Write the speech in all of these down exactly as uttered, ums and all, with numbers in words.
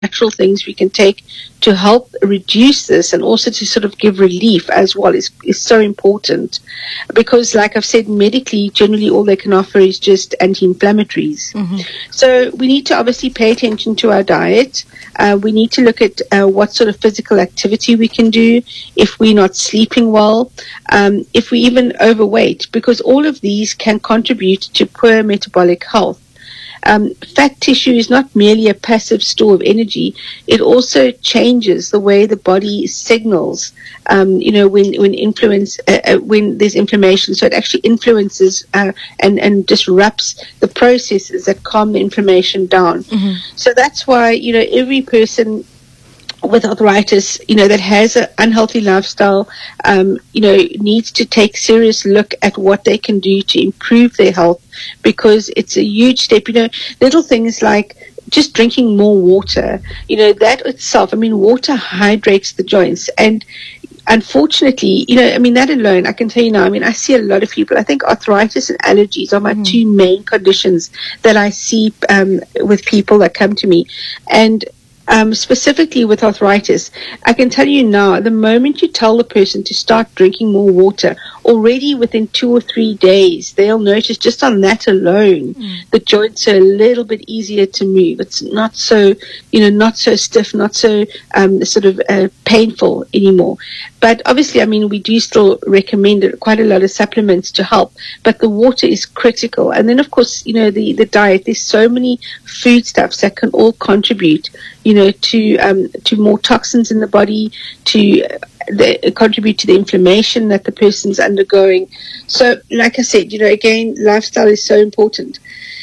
natural things we can take to help reduce this and also to sort of give relief as well is, is so important, because like I've said, medically generally all they can offer is just anti-inflammatories. Mm-hmm. So we need to obviously pay attention to our diet. Uh, we need to look at uh, what sort of physical activity we can do if we're not sleeping well, um, if we're even overweight, because all of these can contribute to poor metabolic health. Um, fat tissue is not merely a passive store of energy. It also changes the way the body signals, um, you know, when, when influence, uh, uh, when there's inflammation. So it actually influences uh, and, and disrupts the processes that calm the inflammation down. Mm-hmm. So that's why, you know, every person with arthritis, you know, that has an unhealthy lifestyle, um, you know, needs to take serious look at what they can do to improve their health, because it's a huge step. You know, little things like just drinking more water, you know, that itself, I mean, water hydrates the joints. And unfortunately, you know, I mean, that alone, I can tell you now, I mean, I see a lot of people, I think arthritis and allergies are my mm. two main conditions that I see um, with people that come to me. And Um, specifically with arthritis, I can tell you now, the moment you tell the person to start drinking more water, already within two or three days, they'll notice just on that alone, mm. the joints are a little bit easier to move. It's not so, you know, not so stiff, not so um, sort of uh, painful anymore. But obviously, I mean, we do still recommend quite a lot of supplements to help, but the water is critical. And then, of course, you know, the, the diet, there's so many foodstuffs that can all contribute, you know, to um, to more toxins in the body, to uh, the, contribute to the inflammation that the person's undergoing. So, like I said, you know, again, lifestyle is so important.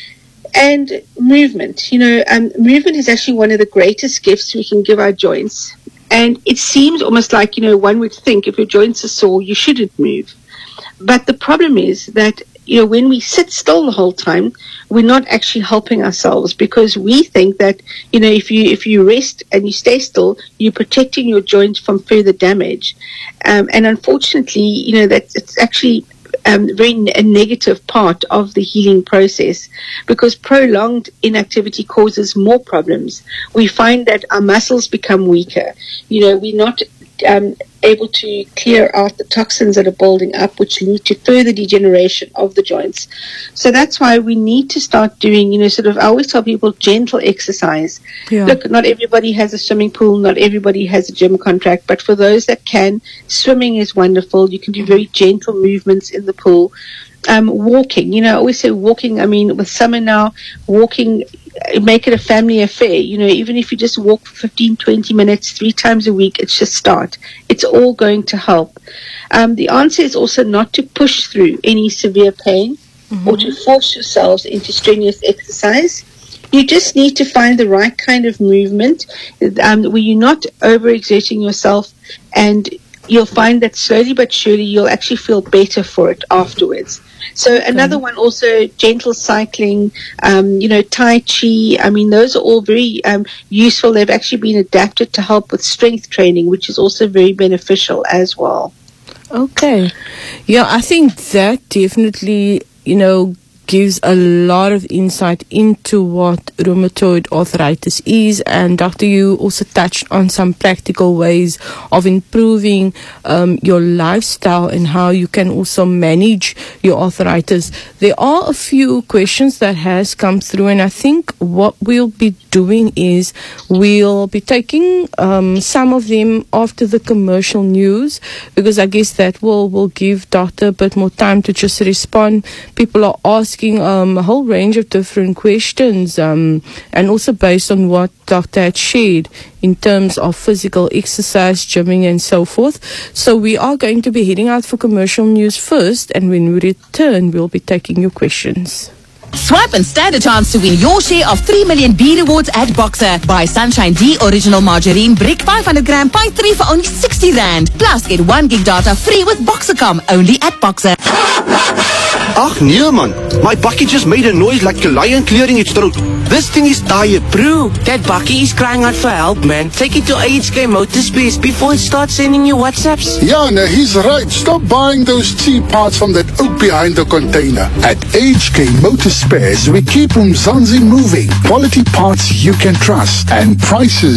And movement, you know, um, movement is actually one of the greatest gifts we can give our joints. And it seems almost like, you know, one would think if your joints are sore, you shouldn't move. But the problem is that, you know, when we sit still the whole time, we're not actually helping ourselves, because we think that, you know, if you if you rest and you stay still, you're protecting your joints from further damage. Um, and unfortunately, you know, that it's actually um, very ne- a negative part of the healing process, because prolonged inactivity causes more problems. We find that our muscles become weaker. You know, we're not um, able to clear out the toxins that are building up, which lead to further degeneration of the joints. So that's why we need to start doing, you know, sort of, I always tell people, gentle exercise. Yeah. Look, not everybody has a swimming pool, not everybody has a gym contract, but for those that can, swimming is wonderful. You can do very gentle movements in the pool. Um, walking, you know, I always say walking, I mean, with summer now, walking, make it a family affair. You know, even if you just walk for fifteen, twenty minutes, three times a week, it's just start. It's all going to help. Um, the answer is also not to push through any severe pain mm-hmm. or to force yourselves into strenuous exercise. You just need to find the right kind of movement um, where you're not overexerting yourself, and you'll find that slowly but surely you'll actually feel better for it afterwards. So okay. Another one also, gentle cycling, um, you know, Tai Chi. I mean, those are all very um, useful. They've actually been adapted to help with strength training, which is also very beneficial as well. Okay. Yeah, I think that definitely, you know, gives a lot of insight into what rheumatoid arthritis is. And Doctor, you also touched on some practical ways of improving um, your lifestyle and how you can also manage your arthritis. There are a few questions that has come through, and I think what we'll be doing is we'll be taking um, some of them after the commercial news, because I guess that will, will give Doctor a bit more time to just respond. People are asking Um, a whole range of different questions, um, and also based on what Doctor had shared in terms of physical exercise, gymming, and so forth. So we are going to be heading out for commercial news first, and when we return, we'll be taking your questions. Swipe and stand a chance to win your share of three million B rewards at Boxer. Buy Sunshine D Original Margarine Brick five hundred gram buy three for only sixty rand. Plus get one gig data free with Boxercom only at Boxer. Ach nee man, my bakkie just made a noise like a lion clearing its throat. This thing is tired. Bro, that bakkie is crying out for help, man. Take it to H K Motorspace before it starts sending you WhatsApps. Yeah, no, he's right. Stop buying those cheap parts from that oak behind the container. At H K Motorspace, we keep Umzansi moving. Quality parts you can trust and prices